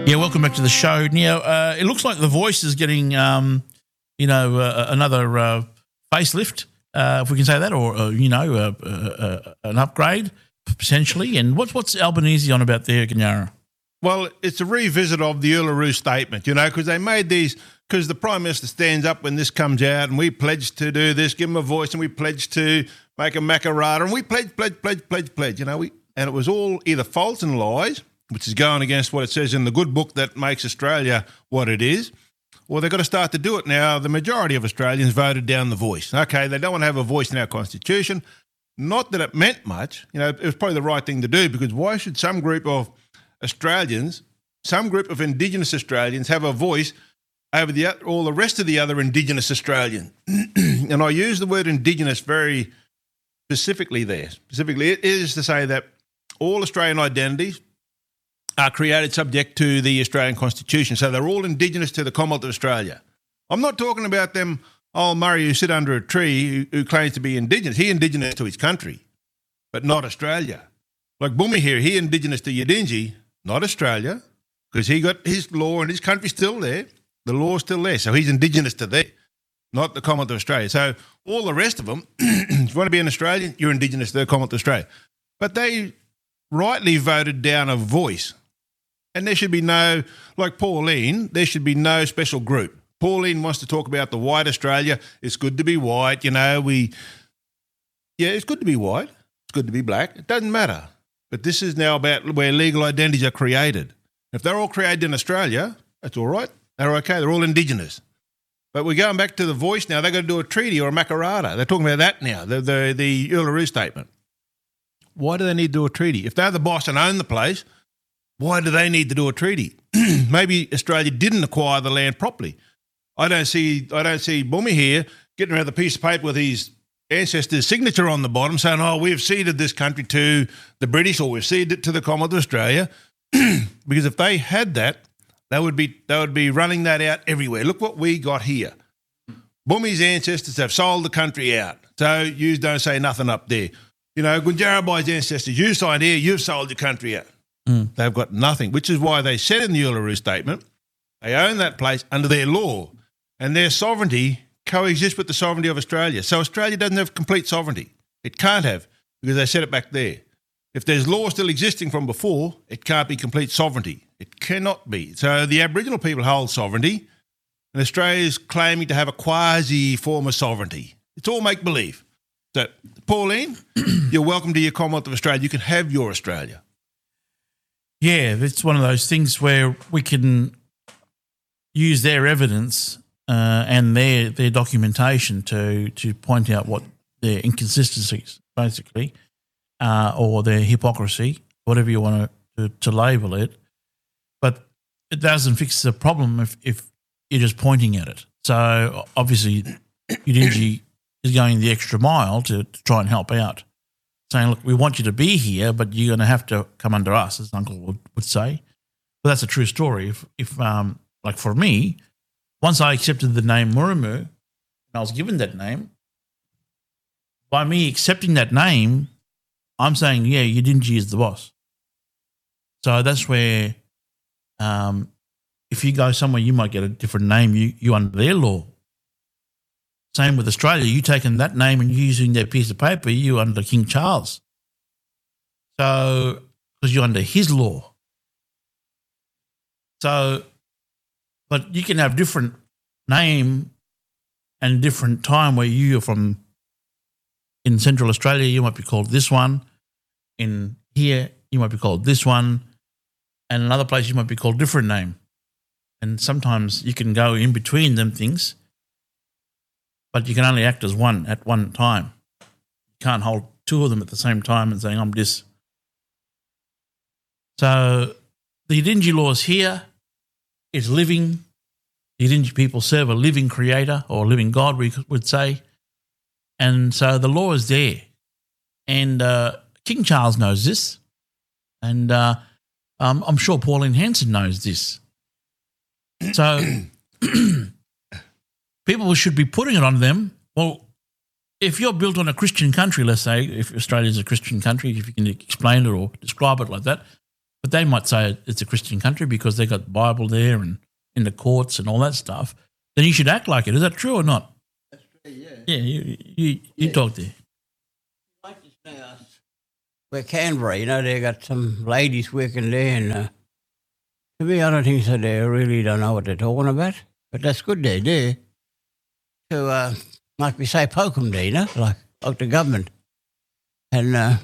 Yeah, welcome back to the show. Now, it looks like The Voice is getting, another facelift, if we can say that, or an upgrade potentially. And what's Albanese on about there, Ganyara? Well, it's a revisit of the Uluru Statement, because they made these, because the Prime Minister stands up when this comes out and we pledge to do this, give them a voice, and we pledge to make a Makarrata, and we pledge, and it was all either false and lies, which is going against what it says in the good book that makes Australia what it is, or they've got to start to do it now. The majority of Australians voted down The Voice. Okay, they don't want to have a voice in our Constitution. Not that it meant much. It was probably the right thing to do, because why should some group of Australians, some group of Indigenous Australians have a voice over all the rest of the other Indigenous Australians? And I use the word Indigenous very specifically there. Specifically, it is to say that all Australian identities are created subject to the Australian Constitution. So they're all Indigenous to the Commonwealth of Australia. I'm not talking about them, old Murray who sit under a tree who claims to be Indigenous. He Indigenous to his country, but not Australia. Like Bumi here, he Indigenous to Yidinji, not Australia, because he got his law and his country's still there. The law's still there. So he's Indigenous to there, not the Commonwealth of Australia. So all the rest of them, if you want to be an Australian, you're Indigenous to the Commonwealth of Australia. But they rightly voted down a voice. And there should be no, like Pauline, there should be no special group. Pauline wants to talk about the white Australia. It's good to be white, it's good to be white. It's good to be black. It doesn't matter. But this is now about where legal identities are created. If they're all created in Australia, that's all right. They're okay. They're all Indigenous. But we're going back to The Voice now. They've got to do a treaty or a Makarrata. They're talking about that now, the Uluru Statement. Why do they need to do a treaty? If they're the boss and own the place, why do they need to do a treaty? Maybe Australia didn't acquire the land properly. I don't see Bumi here getting around the piece of paper with his ancestors' signature on the bottom saying, oh, we've ceded this country to the British or we've ceded it to the Commonwealth of Australia. Because if they had that, they would be running that out everywhere. Look what we got here. Bumi's ancestors have sold the country out. So you don't say nothing up there. Gunjarabai's ancestors, you signed here, you've sold your country out. They've got nothing, which is why they said in the Uluru Statement they own that place under their law and their sovereignty coexists with the sovereignty of Australia. So Australia doesn't have complete sovereignty. It can't have, because they said it back there. If there's law still existing from before, it can't be complete sovereignty. It cannot be. So the Aboriginal people hold sovereignty and Australia's claiming to have a quasi form of sovereignty. It's all make-believe. So, Pauline, you're welcome to your Commonwealth of Australia. You can have your Australia. Yeah, it's one of those things where we can use their evidence and their documentation to point out what their inconsistencies, basically, or their hypocrisy, whatever you want to label it. But it doesn't fix the problem if you're just pointing at it. So obviously, Yidinji is going the extra mile to try and help out, saying, look, we want you to be here, but you're going to have to come under us, as Uncle would say. But that's a true story. If like for me, once I accepted the name Muramu, and I was given that name, by me accepting that name, I'm saying, yeah, Yidinji is the boss. So that's where if you go somewhere, you might get a different name, you under their law. Same with Australia. You taking that name and using that piece of paper, you under King Charles. So, because you're under his law. So, but you can have different name and different time where you're from. In Central Australia, you might be called this one. In here, you might be called this one. And another place, you might be called a different name. And sometimes you can go in between them things, but you can only act as one at one time. You can't hold two of them at the same time and saying, I'm this. So the Yidinji law is here. It's living. The Yidinji people serve a living creator or living God, we would say. And so the law is there. And King Charles knows this. And I'm sure Pauline Hanson knows this. So people should be putting it on them. Well, if you're built on a Christian country, let's say, if Australia is a Christian country, if you can explain it or describe it like that, but they might say it's a Christian country because they got the Bible there and in the courts and all that stuff. Then you should act like it. Is that true or not? That's true, yeah. Yeah, you talk there. Like this now, we're Canberra, they got some ladies working there, and to me, I don't think so. They really don't know what they're talking about, but that's good they do. To, like we say, poke them there, like the government. And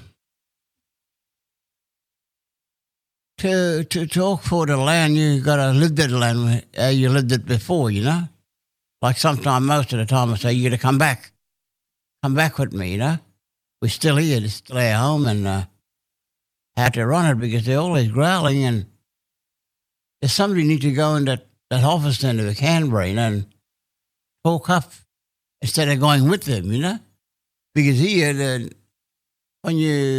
to talk for the land, you got to live that land how you lived it before, Like sometimes, most of the time, I say, you got to come back. Come back with me, We're still here, it's still our home, and how to run it because they're always growling, and there's somebody need to go in that office centre of Canberra, and talk up instead of going with them, Because here, when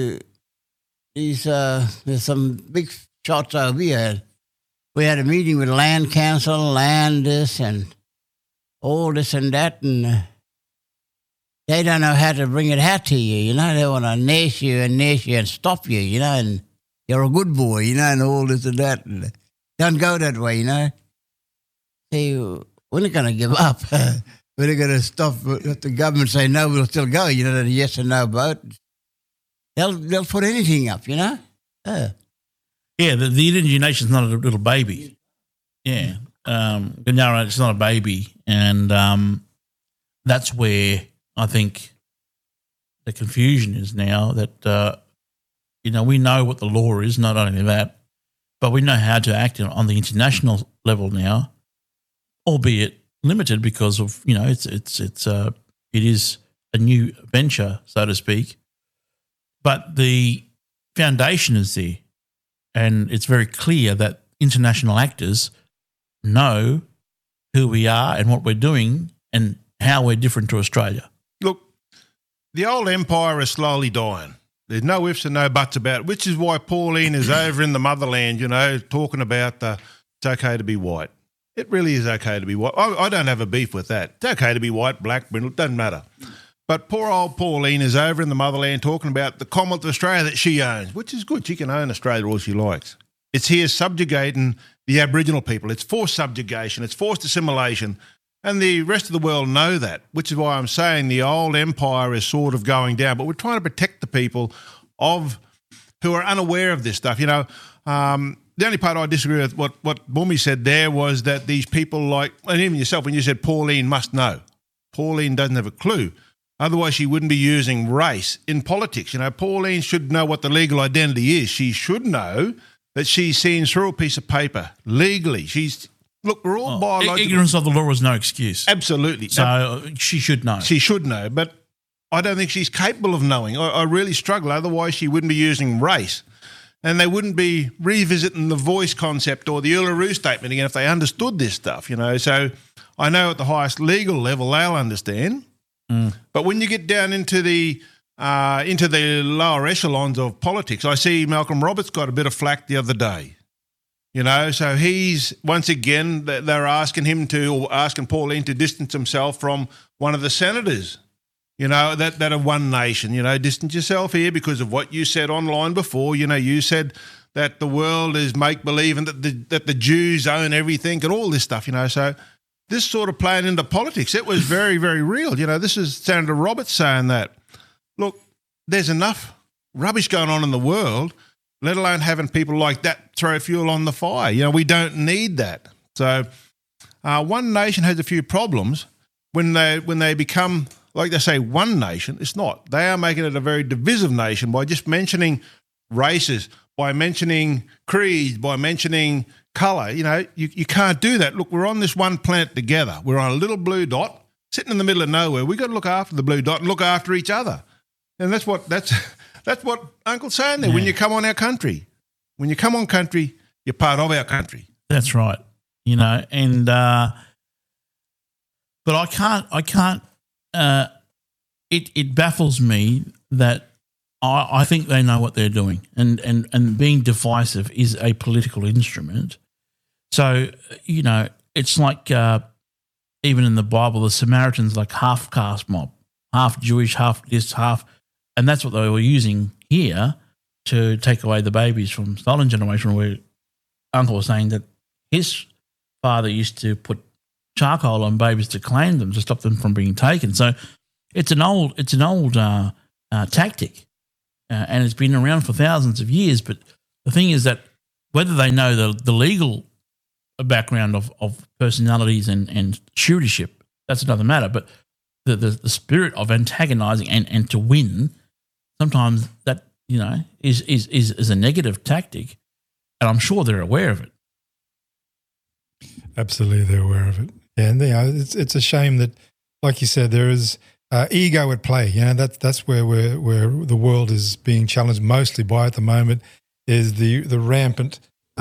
there's some big shots over here. We had a meeting with land council, land this and all this and that, and they don't know how to bring it out to you, They want to nash you and stop you, and you're a good boy, and all this and that. And don't go that way, See, we're not going to give up. We're not going to stop. If the government say no, we'll still go, the yes and no vote. They'll put anything up, Yeah, the Indian nation's not a little baby. Yeah. No, it's not a baby. And that's where I think the confusion is now that, we know what the law is, not only that, but we know how to act on the international level now, albeit limited because of, it is a new venture, so to speak. But the foundation is there, and it's very clear that international actors know who we are and what we're doing and how we're different to Australia. Look, the old empire is slowly dying. There's no ifs and no buts about it, which is why Pauline is over in the motherland, talking about it's okay to be white. It really is okay to be white. I don't have a beef with that. It's okay to be white, black, brindle, it doesn't matter. But poor old Pauline is over in the motherland talking about the Commonwealth of Australia that she owns, which is good. She can own Australia all she likes. It's here subjugating the Aboriginal people. It's forced subjugation. It's forced assimilation. And the rest of the world know that, which is why I'm saying the old empire is sort of going down. But we're trying to protect the people who are unaware of this stuff. The only part I disagree with what Boomy said there was that these people and even yourself, when you said Pauline must know. Pauline doesn't have a clue. Otherwise, she wouldn't be using race in politics. Pauline should know what the legal identity is. She should know that she's seen through a piece of paper legally. We're all biological. Ignorance of the law is no excuse. Absolutely. So she should know. She should know, but I don't think she's capable of knowing. I really struggle. Otherwise, she wouldn't be using race. And they wouldn't be revisiting the voice concept or the Uluru Statement again if they understood this stuff, So I know at the highest legal level they'll understand. But when you get down into the lower echelons of politics, I see Malcolm Roberts got a bit of flack the other day. So he's once again they're asking Pauline to distance himself from one of the senators. That are one nation. Distance yourself here because of what you said online before. You said that the world is make believe and that the Jews own everything and all this stuff. So. This sort of playing into politics, it was very, very real. This is Senator Roberts saying that. Look, there's enough rubbish going on in the world, let alone having people like that throw fuel on the fire. We don't need that. So one nation has a few problems. When they become, like they say, one nation, it's not. They are making it a very divisive nation by just mentioning races, by mentioning creeds, by mentioning colour. You can't do that. Look, we're on this one planet together. We're on a little blue dot sitting in the middle of nowhere. We've got to look after the blue dot and look after each other. And that's what Uncle's saying there. Yeah. When you come on our country, you're part of our country. That's right. And but I can't. It baffles me that I think they know what they're doing, and being divisive is a political instrument. So, it's like even in the Bible, the Samaritans like half caste mob, half Jewish, half this, half, and that's what they were using here to take away the babies from stolen generation, where Uncle was saying that his father used to put charcoal on babies to claim them, to stop them from being taken. So it's an old tactic, and it's been around for thousands of years. But the thing is that whether they know the legal background of personalities and stewardship, that's another matter. But the spirit of antagonising and to win, sometimes that is a negative tactic, and I'm sure they're aware of it. Absolutely, they're aware of it. Yeah, and it's a shame that, like you said, there is ego at play. That's where the world is being challenged mostly by at the moment, is the rampant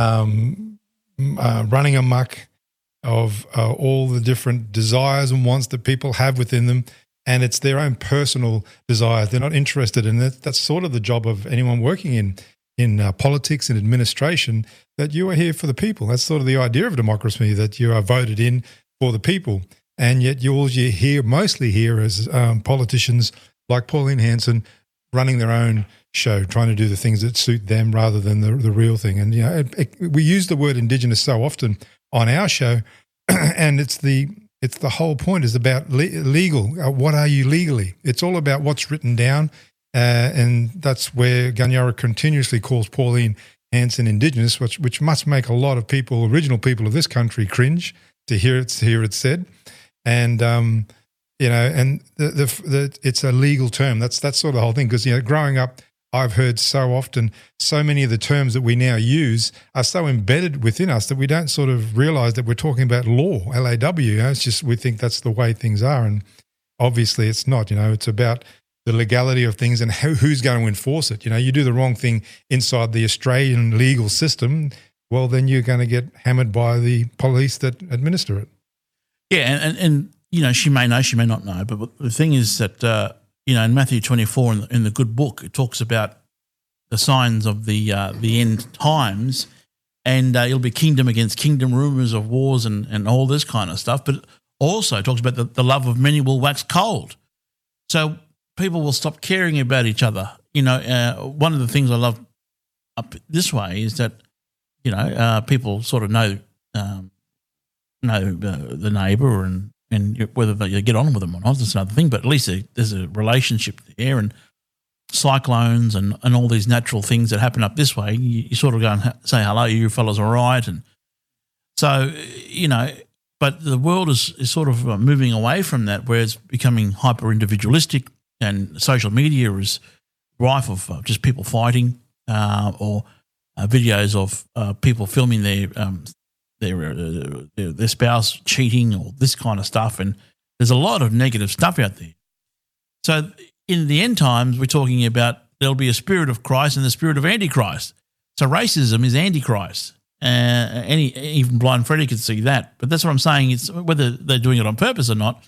running amok of all the different desires and wants that people have within them, and it's their own personal desires. They're not interested in it. That's sort of the job of anyone working in politics and administration, that you are here for the people. That's sort of the idea of democracy, that you are voted in for the people. And yet you mostly hear as politicians like Pauline Hanson running their own show, trying to do the things that suit them rather than the real thing. And we use the word Indigenous so often on our show, and it's the whole point is about legal. What are you legally? It's all about what's written down, and that's where Gunyarra continuously calls Pauline Hanson Indigenous, which must make a lot of people, original people of this country, cringe to hear it said. And and it's a legal term. That's sort of the whole thing, because growing up, I've heard so often, so many of the terms that we now use are so embedded within us that we don't sort of realise that we're talking about law, LAW. It's just we think that's the way things are, and obviously it's not. It's about the legality of things and who's going to enforce it. You do the wrong thing inside the Australian legal system, well, then you're going to get hammered by the police that administer it. Yeah, and she may know, she may not know, but the thing is that in Matthew 24 in the good book, it talks about the signs of the end times, and it'll be kingdom against kingdom, rumours of wars and all this kind of stuff. But also talks about the love of many will wax cold. So people will stop caring about each other. One of the things I love up this way is that people sort of know the neighbour and whether they get on with them or not, that's another thing. But at least there's a relationship there, and cyclones and all these natural things that happen up this way, you sort of go and say, hello, you fellas all right? And so, but the world is sort of moving away from that, where it's becoming hyper-individualistic, and social media is rife of just people fighting or videos of people filming their spouse cheating or this kind of stuff, and there's a lot of negative stuff out there. So in the end times, we're talking about there'll be a spirit of Christ and the spirit of Antichrist. So racism is Antichrist. Even Blind Freddy could see that. But that's what I'm saying. It's whether they're doing it on purpose or not.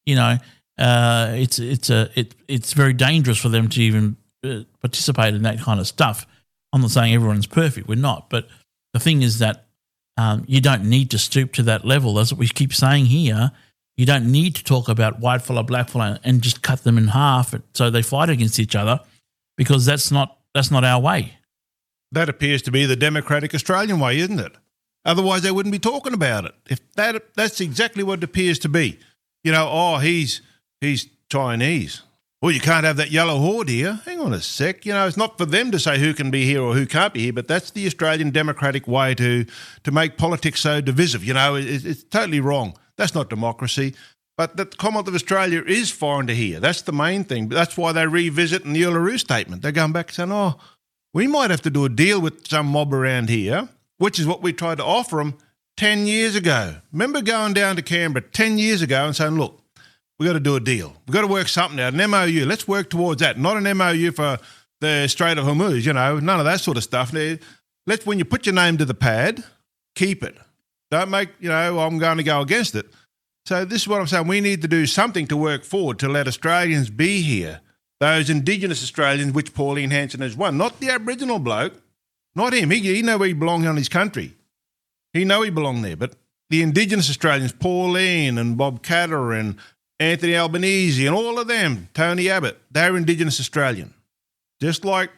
It's very dangerous for them to even participate in that kind of stuff. I'm not saying everyone's perfect. We're not. But the thing is that you don't need to stoop to that level. That's what we keep saying here. You don't need to talk about white fella, black fella, and just cut them in half so they fight against each other, because that's not our way. That appears to be the democratic Australian way, isn't it? Otherwise, they wouldn't be talking about it. If that's exactly what it appears to be. He's Chinese. Well, you can't have that yellow horde here. Hang on a sec. It's not for them to say who can be here or who can't be here, but that's the Australian democratic way to make politics so divisive. It's totally wrong. That's not democracy. But the Commonwealth of Australia is foreign to here. That's the main thing. But that's why they revisit in the Uluru Statement. They're going back and saying, we might have to do a deal with some mob around here, which is what we tried to offer them 10 years ago. Remember going down to Canberra 10 years ago and saying, look, we've got to do a deal. We've got to work something out, an MOU. Let's work towards that, not an MOU for the Strait of Hormuz, none of that sort of stuff. When you put your name to the pad, keep it. Don't make, I'm going to go against it. So this is what I'm saying. We need to do something to work forward to let Australians be here, those Indigenous Australians, which Pauline Hanson is one, not the Aboriginal bloke, not him. He know where he belonged in his country. He know he belonged there. But the Indigenous Australians, Pauline and Bob Catter and Anthony Albanese and all of them, Tony Abbott, they're Indigenous Australian. Just like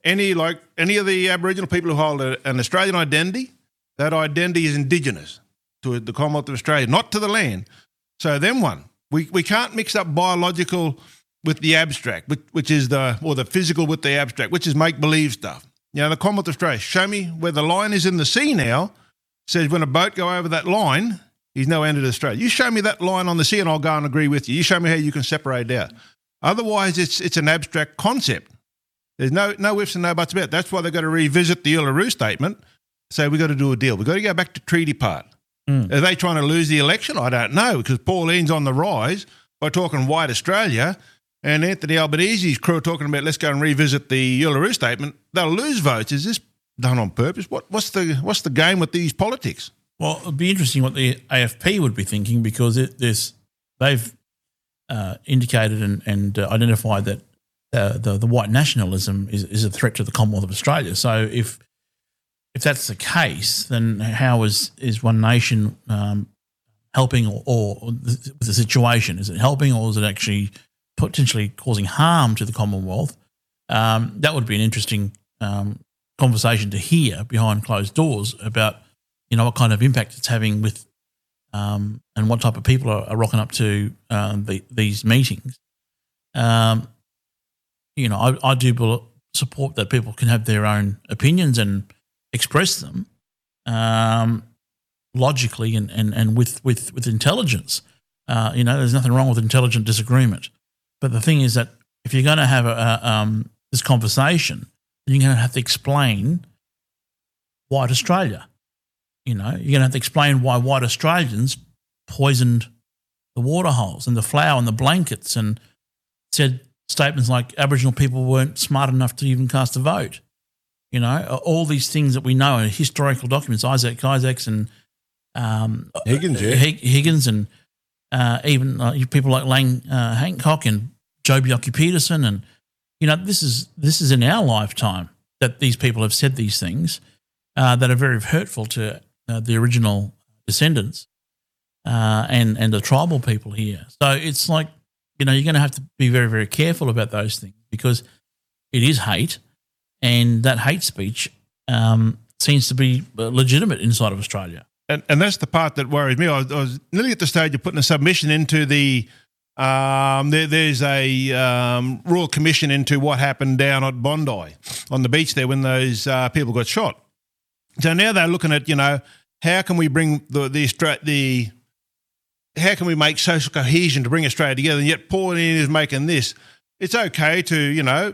any of the Aboriginal people who hold an Australian identity, that identity is Indigenous to the Commonwealth of Australia, not to the land. So then we can't mix up biological with the abstract, which is the physical with the abstract, which is make-believe stuff. You know, the Commonwealth of Australia, show me where the line is in the sea now, says when a boat go over that line, he's now entered Australia. You show me that line on the sea and I'll go and agree with you. You show me how you can separate it out. Otherwise, it's an abstract concept. There's no ifs and no buts about it. That's why they've got to revisit the Uluru Statement, say we've got to do a deal. We've got to go back to treaty part. Are they trying to lose the election? I don't know, because Pauline's on the rise by talking white Australia, and Anthony Albanese's crew are talking about let's go and revisit the Uluru Statement. They'll lose votes. Is this done on purpose? What's the game with these politics? Well, it'd be interesting what the AFP would be thinking, because they've indicated and identified that the white nationalism is a threat to the Commonwealth of Australia. So if that's the case, then how is One Nation helping or with the situation? Is it helping, or is it actually potentially causing harm to the Commonwealth? That would be an interesting conversation to hear behind closed doors about, what kind of impact it's having with and what type of people are rocking up to these meetings. I do support that people can have their own opinions and express them logically and with intelligence. There's nothing wrong with intelligent disagreement. But the thing is that if you're going to have this conversation, then you're going to have to explain white Australia. You're going to have to explain why white Australians poisoned the water holes and the flour and the blankets and said statements like Aboriginal people weren't smart enough to even cast a vote. All these things that we know in historical documents, Isaacs and Higgins and even people like Lang Hancock and Joh Bjelke-Petersen, and this is in our lifetime that these people have said these things that are very hurtful to the original descendants and the tribal people here. So it's like you're going to have to be very, very careful about those things, because it is hate, and that hate speech seems to be legitimate inside of Australia. And that's the part that worries me. I was nearly at the stage of putting a submission into the there's a Royal Commission into what happened down at Bondi on the beach there when those people got shot. So now they're looking at, how can we bring how can we make social cohesion to bring Australia together? And yet Pauline is making this. It's okay to,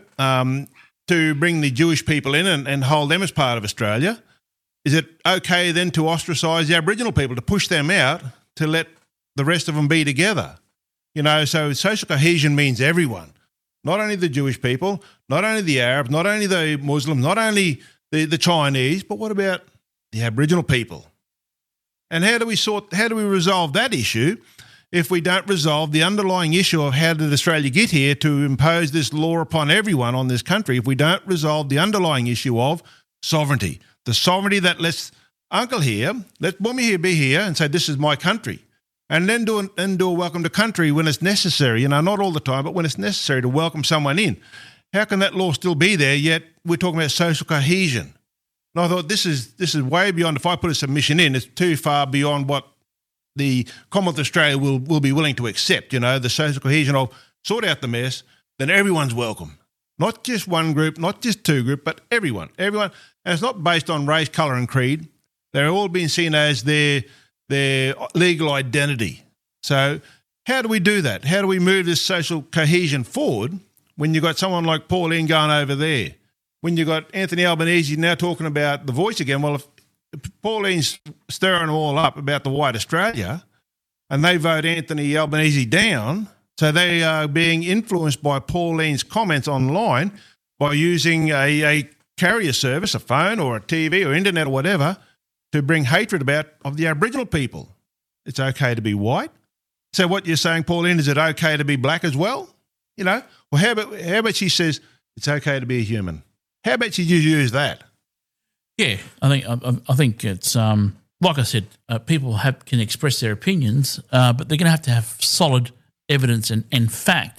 to bring the Jewish people in and hold them as part of Australia. Is it okay then to ostracise the Aboriginal people, to push them out, to let the rest of them be together? So social cohesion means everyone, not only the Jewish people, not only the Arabs, not only the Muslims, not only the Chinese, but what about the Aboriginal people? And how do we resolve that issue if we don't resolve the underlying issue of how did Australia get here to impose this law upon everyone on this country? If we don't resolve the underlying issue of sovereignty, the sovereignty that lets Uncle here, let Mummy here be here and say, this is my country. And then do a welcome to country when it's necessary, not all the time, but when it's necessary to welcome someone in. How can that law still be there, yet we're talking about social cohesion? And I thought this is way beyond, if I put a submission in, it's too far beyond what the Commonwealth of Australia will be willing to accept, the social cohesion of sort out the mess, then everyone's welcome. Not just one group, not just two groups, but everyone. Everyone. And it's not based on race, colour and creed. They're all being seen as their legal identity. So how do we do that? How do we move this social cohesion forward when you've got someone like Pauline going over there? When you've got Anthony Albanese now talking about the voice again, well, if Pauline's stirring them all up about the white Australia and they vote Anthony Albanese down, so they are being influenced by Pauline's comments online by using a carrier service, a phone or a TV or internet or whatever, to bring hatred of the Aboriginal people. It's okay to be white. So what you're saying, Pauline, is it okay to be black as well? Well, how about she says it's okay to be a human? How about you use that? Yeah, I think it's like I said, people can express their opinions, but they're going to have solid evidence and fact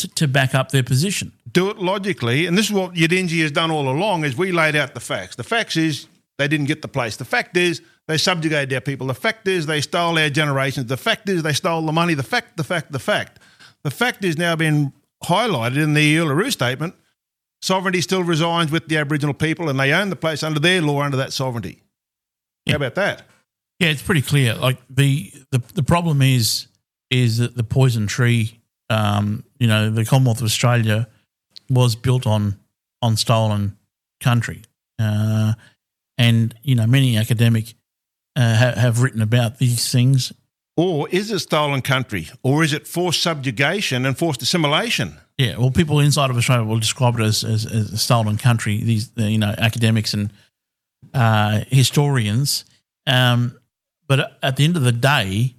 to back up their position. Do it logically, and this is what Yidinji has done all along, is we laid out the facts. The facts is they didn't get the place. The fact is they subjugated our people. The fact is they stole our generations. The fact is they stole the money. The fact. The fact is now been highlighted in the Uluru Statement. Sovereignty still resides with the Aboriginal people, and they own the place under their law, under that sovereignty. Yeah. How about that? Yeah, it's pretty clear. Like the problem is that the poison tree, the Commonwealth of Australia was built on stolen country, and many academic have written about these things. Or is it stolen country? Or is it forced subjugation and forced assimilation? Yeah, well, people inside of Australia will describe it as a stolen country. These, academics and historians. But at the end of the day,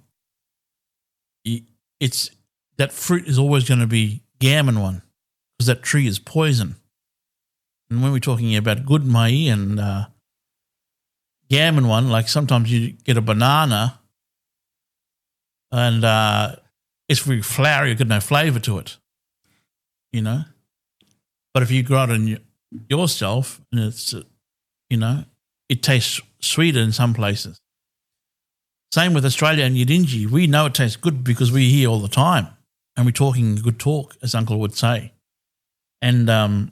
it's that fruit is always going to be gammon one because that tree is poison. And when we're talking about good mai and gammon one, like sometimes you get a banana and it's very flowery, you've got no flavour to it, But if you grow it in yourself and it's, it tastes sweeter in some places. Same with Australia and Yidinji. We know it tastes good because we're here all the time and we're talking good talk, as Uncle would say. And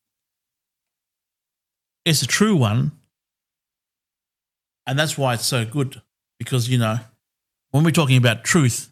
it's a true one. And that's why it's so good because, when we're talking about truth,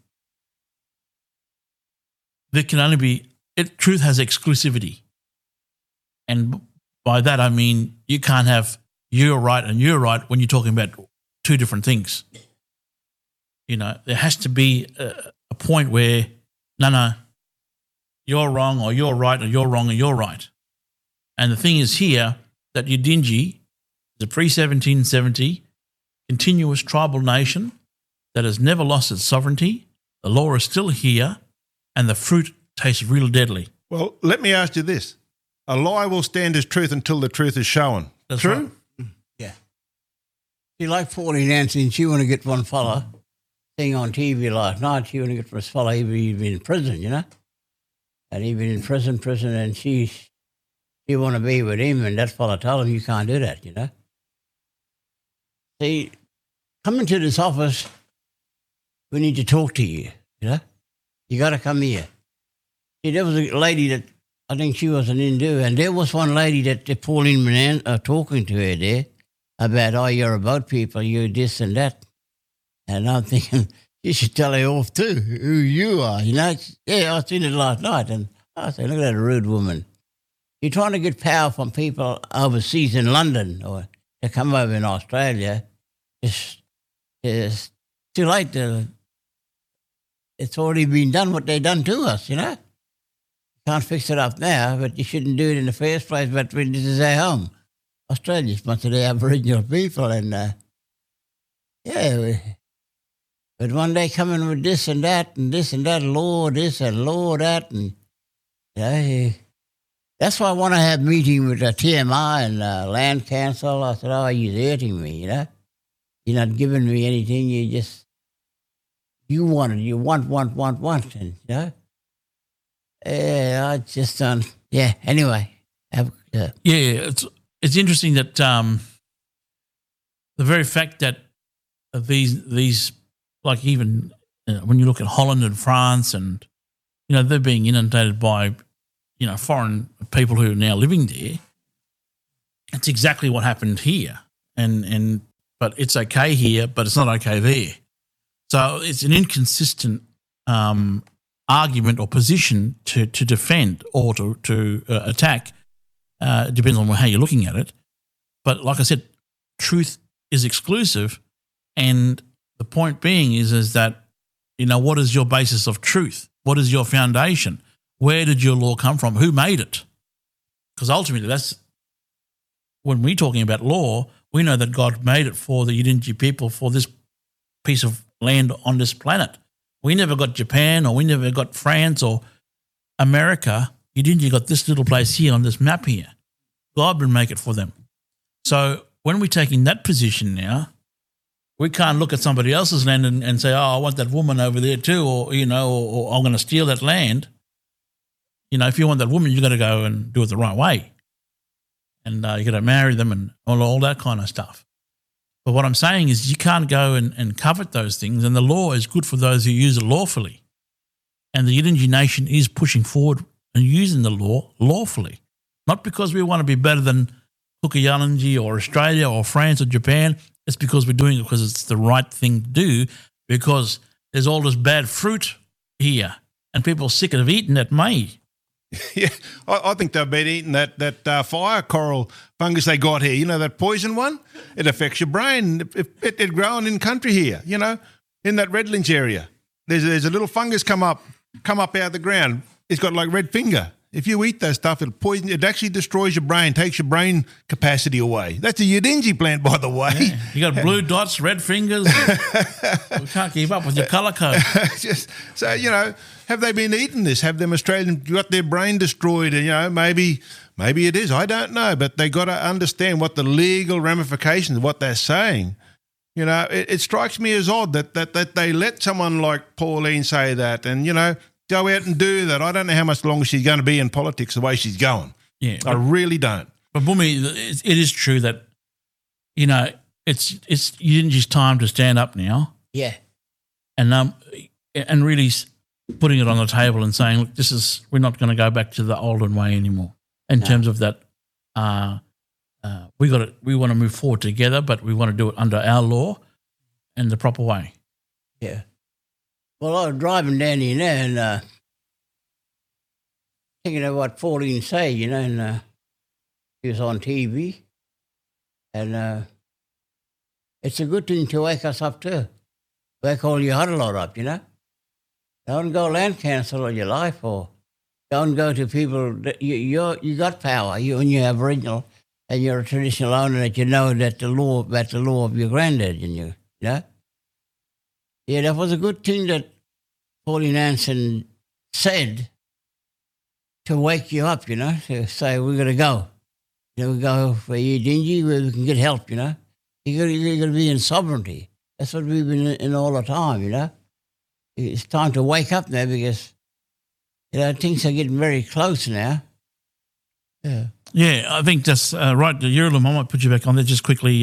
there can only be truth has exclusivity. And by that, I mean you can't have you're right and you're right when you're talking about two different things. There has to be a point where, no, you're wrong or you're right or you're wrong and you're right. And the thing is here that Yidinji is a pre-1770 continuous tribal nation that has never lost its sovereignty. The law is still here and the fruit tastes real deadly. Well, let me ask you this. A lie will stand as truth until the truth is shown. That's true? Right. Yeah. See, like Pauline Hanson, she want to get one fella thing on TV last night. She want to get this fella, he'd been in prison, And he'd been in prison, and she want to be with him, and that fella told him, you can't do that, See, coming to this office, we need to talk to you, You got to come here. See, there was a lady that, I think she was an Hindu, and there was one lady that Pauline Manan talking to her there about, you're about people, you're this and that. And I'm thinking, you should tell her off too, who you are, Yeah, I seen it last night, and I said, look at that rude woman. You're trying to get power from people overseas in London or to come over in Australia. It's too late. It's already been done what they done to us, Can't fix it up now, but you shouldn't do it in the first place. But this is our home. Australia's much of the Aboriginal people, and but one day coming with this and that, law this and law that, and that's why I want to have a meeting with TMI and Land Council. I said, you're hurting me, You're not giving me anything. You want it. You want, and I just don't. Anyway. It's interesting that the very fact that these like even when you look at Holland and France and, they're being inundated by, foreign people who are now living there. It's exactly what happened here. But it's okay here, but it's not okay there. So it's an inconsistent argument or position to defend or to attack. It depends on how you're looking at it. But like I said, truth is exclusive, and the point being is that, what is your basis of truth? What is your foundation? Where did your law come from? Who made it? Because ultimately that's, when we're talking about law, we know that God made it for the Yidinji people, for this piece of land on this planet. We never got Japan, or we never got France or America. Yidinji got this little place here on this map here. God would make it for them. So when we're taking that position now, we can't look at somebody else's land and say, I want that woman over there too, or, or I'm going to steal that land. if you want that woman, you got to go and do it the right way. And you got to marry them and all that kind of stuff. But what I'm saying is you can't go and covet those things, and the law is good for those who use it lawfully. And the Yidinji nation is pushing forward and using the law lawfully, not because we want to be better than Kukuyalanji or Australia or France or Japan. It's because we're doing it because it's the right thing to do, because there's all this bad fruit here and people are sick of eating that may. Yeah, I think they've been eating that fire coral fungus they got here. That poison one? It affects your brain. It's growing in country here, in that Redlands area. There's a little fungus come up out of the ground. It's got like red finger. If you eat that stuff, it'll poison. It actually destroys your brain, takes your brain capacity away. That's a Yidinji plant, by the way. Yeah. You got blue dots, red fingers. We can't keep up with your colour code. So, have they been eating this? Have them Australians got their brain destroyed? And, maybe it is. I don't know. But they got to understand what the legal ramifications of what they're saying. It strikes me as odd that they let someone like Pauline say that and, go out and do that. I don't know how much longer she's going to be in politics the way she's going. Yeah, I really don't. But Bumi, it is true that, it's Yidinji's time to stand up now. Yeah. And really putting it on the table and saying, look, we're not going to go back to the olden way anymore in terms of that. We want to move forward together, but we want to do it under our law and the proper way. Yeah. Well, I was driving down here now and thinking of what Pauline said, and she was on TV. And it's a good thing to wake us up too. Wake all your other lot up, Don't go land council all your life, or don't go to people that you got power. You're Aboriginal and you're a traditional owner that that the law of your granddad and you know. Yeah, that was a good thing that Pauline Hanson said to wake you up, to say we're going to go. We go for Yidinji where we can get help, You're got to be in sovereignty. That's what we've been in all the time, It's time to wake up now because, things are getting very close now. Yeah. Yeah, I think that's right. Yurulum, I might put you back on there just quickly,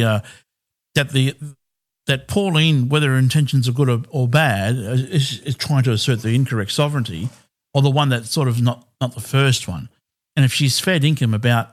that Pauline, whether her intentions are good or bad, is trying to assert the incorrect sovereignty, or the one that's sort of not the first one. And if she's fair dinkum about,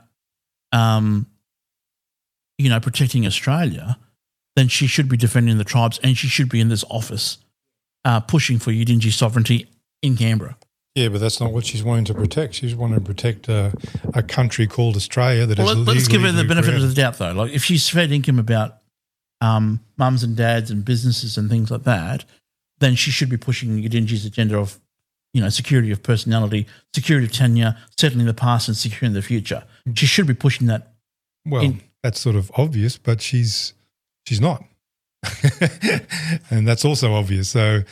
protecting Australia, then she should be defending the tribes and she should be in this office pushing for Yidinji sovereignty in Canberra. Yeah, but that's not what she's wanting to protect. She's wanting to protect a country called Australia that is legally let's give her the benefit created. of the doubt, though. Like, if she's fair dinkum about mums and dads and businesses and things like that, then she should be pushing Yidinji's agenda of, security of personality, security of tenure, settling the past and securing the future. She should be pushing that. Well, that's sort of obvious, but she's not. And that's also obvious. So,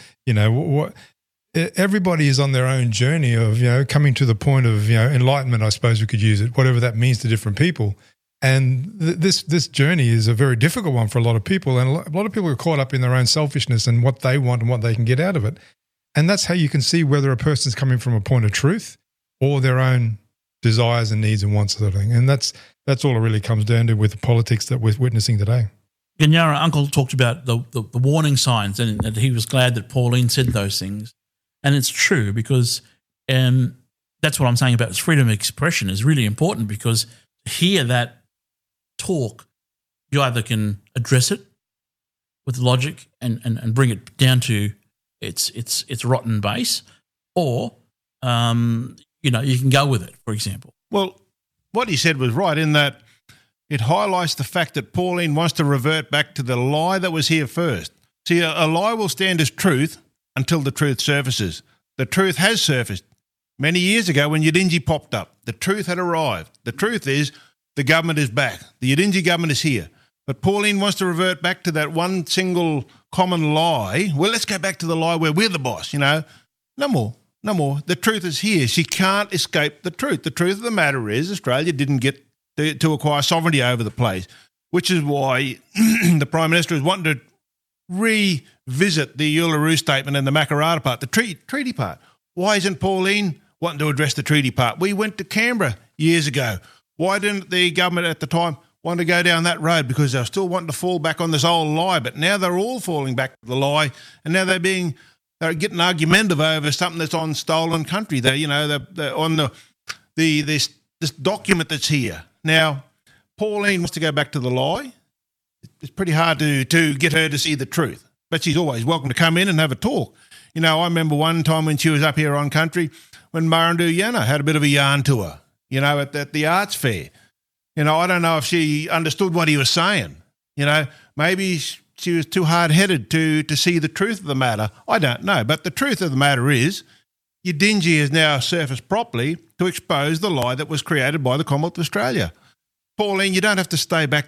everybody is on their own journey of, coming to the point of, enlightenment, I suppose we could use it, whatever that means to different people. And this journey is a very difficult one for a lot of people. And a lot of people are caught up in their own selfishness and what they want and what they can get out of it. And that's how you can see whether a person's coming from a point of truth or their own desires and needs and wants, sort of thing. And that's all it really comes down to with the politics that we're witnessing today. Ganyara, Uncle talked about the warning signs, and that he was glad that Pauline said those things. And it's true, because that's what I'm saying about freedom of expression is really important, because to hear that talk, you either can address it with logic and bring it down to its rotten base, or you can go with it, for example. Well, what he said was right in that it highlights the fact that Pauline wants to revert back to the lie that was here first. See, a lie will stand as truth until the truth surfaces. The truth has surfaced. Many years ago when Yidinji popped up, the truth had arrived. The truth is the government is back. The Yidinji government is here. But Pauline wants to revert back to that one single common lie. Well, let's go back to the lie where we're the boss, No more. The truth is here. She can't escape the truth. The truth of the matter is Australia didn't get to acquire sovereignty over the place, which is why the Prime Minister is wanting to revisit the Uluru Statement and the Makarrata part, the treaty part. Why isn't Pauline wanting to address the treaty part. We went to Canberra years ago. Why didn't the government at the time want to go down that road? Because they were still wanting to fall back on this old lie, but now they're all falling back to the lie, and now they're getting argumentative over something that's on stolen country. They're on this document that's here. Now, Pauline wants to go back to the lie. It's pretty hard to get her to see the truth, but she's always welcome to come in and have a talk. I remember one time when she was up here on country when Murrindoo Yana had a bit of a yarn to her, at the arts fair. I don't know if she understood what he was saying. Maybe she was too hard-headed to see the truth of the matter. I don't know. But the truth of the matter is Yidinji has now surfaced properly to expose the lie that was created by the Commonwealth of Australia. Pauline, you don't have to stay back